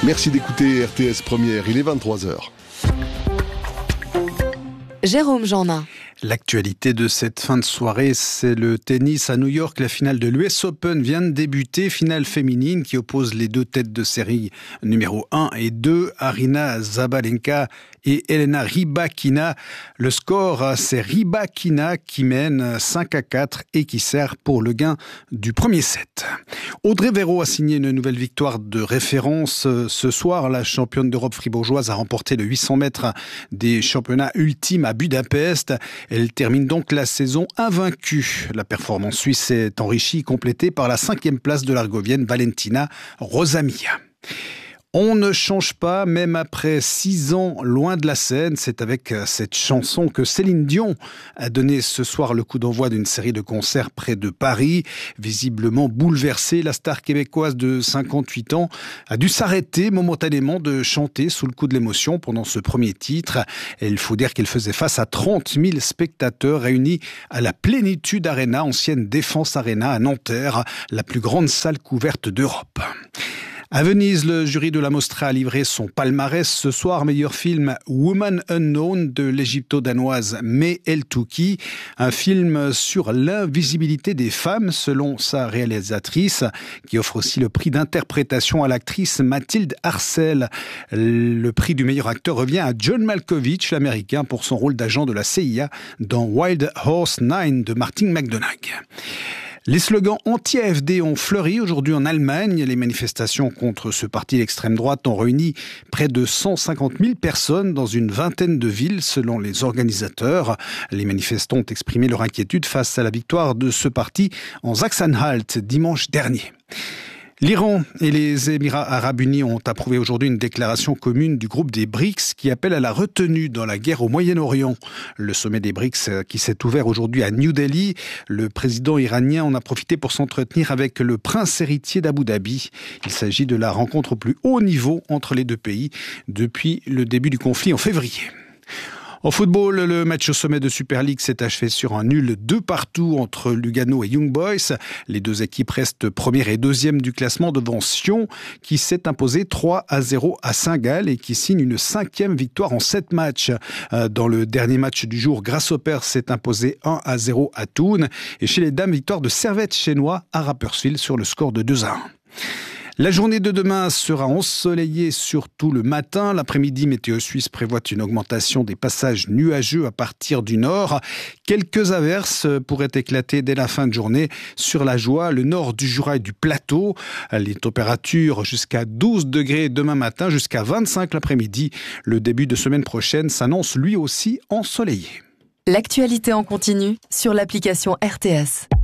Merci d'écouter RTS Première, il est 23h. Jérôme Jeannin. L'actualité de cette fin de soirée, c'est le tennis à New York. La finale de l'US Open vient de débuter. Finale féminine qui oppose les deux têtes de série numéro 1 et 2, Aryna Sabalenka et Elena Rybakina. Le score, c'est Rybakina qui mène 5-4 et qui sert pour le gain du premier set. Audrey Véro a signé une nouvelle victoire de référence ce soir. La championne d'Europe fribourgeoise a remporté le 800 mètres des championnats ultimes à Budapest. Elle termine donc la saison invaincue. La performance suisse est enrichie, complétée par la 5e place de l'Argovienne Valentina Rosamia. On ne change pas, même après 6 ans loin de la scène. C'est avec cette chanson que Céline Dion a donné ce soir le coup d'envoi d'une série de concerts près de Paris. Visiblement bouleversée, la star québécoise de 58 ans a dû s'arrêter momentanément de chanter sous le coup de l'émotion pendant ce premier titre. Et il faut dire qu'elle faisait face à 30 000 spectateurs réunis à la Plénitude Arena, ancienne Défense Arena à Nanterre, la plus grande salle couverte d'Europe. À Venise, le jury de la Mostra a livré son palmarès ce soir. Meilleur film Woman Unknown de l'égypto-danoise May El-Touki. Un film sur l'invisibilité des femmes selon sa réalisatrice, qui offre aussi le prix d'interprétation à l'actrice Mathilde Arcel. Le prix du meilleur acteur revient à John Malkovich, l'américain, pour son rôle d'agent de la CIA dans Wild Horse 9 de Martin McDonagh. Les slogans anti-AfD ont fleuri aujourd'hui en Allemagne. Les manifestations contre ce parti d'extrême droite ont réuni près de 150 000 personnes dans une vingtaine de villes selon les organisateurs. Les manifestants ont exprimé leur inquiétude face à la victoire de ce parti en Sachsen-Anhalt dimanche dernier. L'Iran et les Émirats arabes unis ont approuvé aujourd'hui une déclaration commune du groupe des BRICS qui appelle à la retenue dans la guerre au Moyen-Orient. Le sommet des BRICS qui s'est ouvert aujourd'hui à New Delhi. Le président iranien en a profité pour s'entretenir avec le prince héritier d'Abu Dhabi. Il s'agit de la rencontre au plus haut niveau entre les deux pays depuis le début du conflit en février. En football, le match au sommet de Super League s'est achevé sur un nul 2-2 entre Lugano et Young Boys. Les deux équipes restent première et deuxième du classement devant Sion, qui s'est imposé 3-0 à Saint-Gall et qui signe une 5e victoire en 7 matchs. Dans le dernier match du jour, Grasshopper s'est imposé 1-0 à Thun. Et chez les dames, victoire de Servette Chenois à Rapperswil sur le score de 2-1. La journée de demain sera ensoleillée surtout le matin. L'après-midi, Météo Suisse prévoit une augmentation des passages nuageux à partir du nord. Quelques averses pourraient éclater dès la fin de journée sur la Joie, le nord du Jura et du Plateau. Les températures jusqu'à 12 degrés demain matin, jusqu'à 25 l'après-midi. Le début de semaine prochaine s'annonce lui aussi ensoleillé. L'actualité en continu sur l'application RTS.